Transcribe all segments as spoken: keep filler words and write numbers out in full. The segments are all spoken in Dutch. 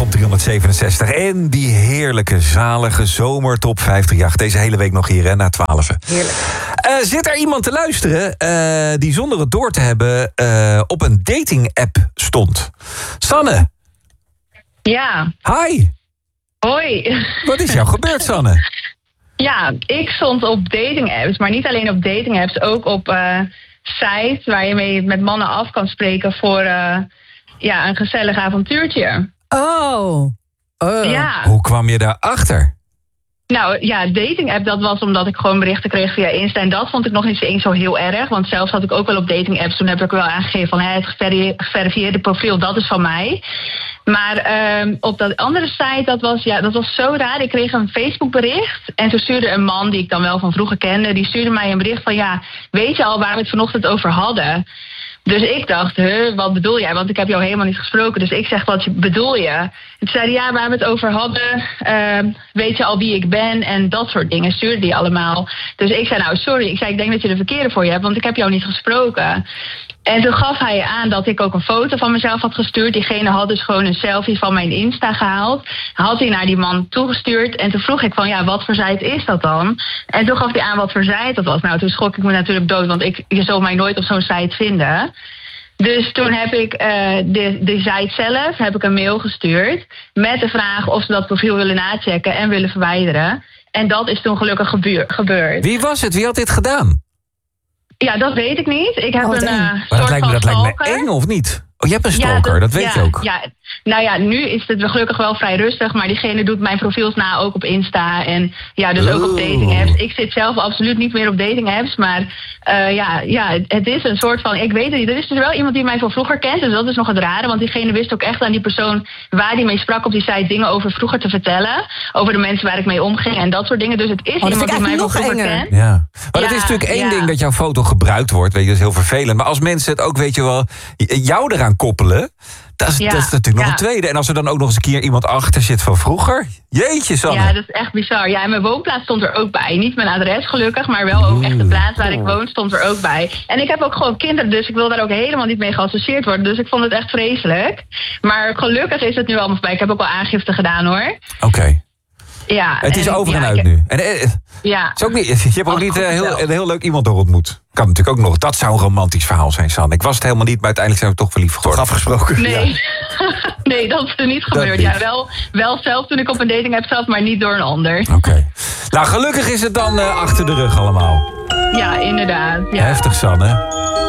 op driehonderdzevenenzestig. En die heerlijke, zalige zomertop vijftig. Ja, deze hele week nog hier, hè, na twaalf. Heerlijk. Uh, zit er iemand te luisteren uh, die zonder het door te hebben uh, op een dating-app stond? Sanne. Ja. Hi. Hoi. Wat is jou gebeurd, Sanne? Ja, ik stond op dating-apps, maar niet alleen op dating-apps, ook op uh, sites waar je mee met mannen af kan spreken voor uh, ja, een gezellig avontuurtje. Oh. Uh. Ja. Hoe kwam je daarachter? Nou ja, dating-app, dat was omdat ik gewoon berichten kreeg via Insta. En dat vond ik nog niet eens zo heel erg. Want zelfs had ik ook wel op dating-apps, toen heb ik wel aangegeven van het geverifieerde profiel, dat is van mij. Maar um, op dat andere site, dat was, ja, dat was zo raar. Ik kreeg een Facebook bericht en toen stuurde een man die ik dan wel van vroeger kende, die stuurde mij een bericht van ja, weet je al waar we het vanochtend over hadden? Dus ik dacht, huh, wat bedoel jij? Want ik heb jou helemaal niet gesproken. Dus ik zeg, wat bedoel je? En toen zei hij, ja, waar we het over hadden, uh, weet je al wie ik ben? En dat soort dingen stuurde hij allemaal. Dus ik zei, nou, sorry. Ik zei, ik denk dat je de verkeerde voor je hebt, want ik heb jou niet gesproken. En toen gaf hij aan dat ik ook een foto van mezelf had gestuurd. Diegene had dus gewoon een selfie van mijn Insta gehaald. Had hij naar die man toegestuurd. En toen vroeg ik van, ja, wat voor site is dat dan? En toen gaf hij aan wat voor site dat was. Nou, toen schrok ik me natuurlijk dood, want ik, je zal mij nooit op zo'n site vinden. Dus toen heb ik uh, de, de site zelf heb ik een mail gestuurd met de vraag of ze dat profiel willen nachecken en willen verwijderen. En dat is toen gelukkig gebeur, gebeurd. Wie was het? Wie had dit gedaan? Ja, dat weet ik niet. Ik heb oh, een uh, maar soort dat lijkt me, van dat lijkt me stalker. eng, of niet? Oh, je hebt een stalker, ja, dat, dat weet ja, je ook. Ja, nou ja, nu is het gelukkig wel vrij rustig, maar diegene doet mijn profiels na ook op Insta en ja, dus ook op dating apps. Ik zit zelf absoluut niet meer op dating apps, maar uh, ja, ja, het is een soort van, ik weet het niet, er is dus wel iemand die mij van vroeger kent, dus dat is nog het rare, want diegene wist ook echt aan die persoon waar die mee sprak op die site dingen over vroeger te vertellen, over de mensen waar ik mee omging en dat soort dingen, dus het is oh, iemand die mij van vroeger enger. kent. Ja. Maar ja, het is natuurlijk één ja. ding dat jouw foto gebruikt wordt, weet je, dat is heel vervelend. Maar als mensen het ook, weet je wel, jou eraan koppelen, dat is, ja, dat is natuurlijk nog ja. een tweede. En als er dan ook nog eens een keer iemand achter zit van vroeger, jeetje, Sanne. Ja, dat is echt bizar. Ja, en mijn woonplaats stond er ook bij. Niet mijn adres gelukkig, maar wel ook echt de plaats waar ik woon stond er ook bij. En ik heb ook gewoon kinderen, dus ik wil daar ook helemaal niet mee geassocieerd worden. Dus ik vond het echt vreselijk. Maar gelukkig is het nu allemaal voorbij. Ik heb ook wel aangifte gedaan, hoor. Oké. Okay. Ja, het is en, over en ja, uit ik, nu. En, eh, ja. is ook niet, je hebt ook niet uh, heel, een heel leuk iemand door ontmoet. Kan natuurlijk ook nog. Dat zou een romantisch verhaal zijn, Sanne. Ik was het helemaal niet, maar uiteindelijk zijn we toch verliefd geworden. Toch afgesproken? Nee. Ja. Nee, dat is er niet gebeurd. niet. Ja, wel, wel zelf toen ik op een dating app zat, maar niet door een ander. Oké. Okay. Nou, gelukkig is het dan uh, achter de rug allemaal. Ja, inderdaad. Ja. Heftig, Sanne.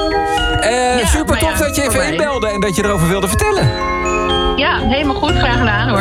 Uh, ja, super tof ja, dat je even voorbij. inbelde en dat je erover wilde vertellen. Ja, helemaal goed. Graag gedaan, hoor.